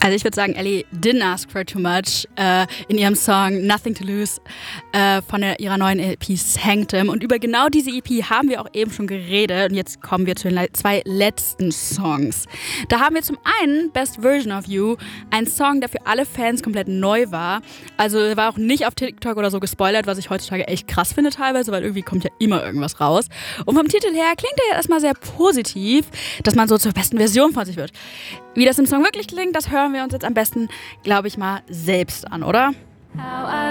Also ich würde sagen, Ellie didn't ask for too much in ihrem Song Nothing to Lose von ihrer neuen EP Sanctum. Und über genau diese EP haben wir auch eben schon geredet. Und jetzt kommen wir zu den zwei letzten Songs. Da haben wir zum einen Best Version of You, ein Song, der für alle Fans komplett neu war. Also war auch nicht auf TikTok oder so gespoilert, was ich heutzutage echt krass finde teilweise, weil irgendwie kommt ja immer irgendwas raus. Und vom Titel her klingt er ja erstmal sehr positiv, dass man so zur besten Version von sich wird. Wie das im Song wirklich klingt, das hören wir uns jetzt am besten, glaube ich mal, selbst an, oder?